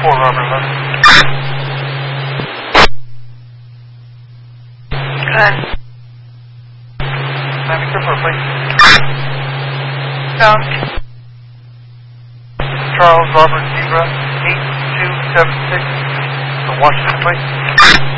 Robert 11. Good. Landing clear for plane. Sound. Charles Robert Zebra 8276. The Washington plate.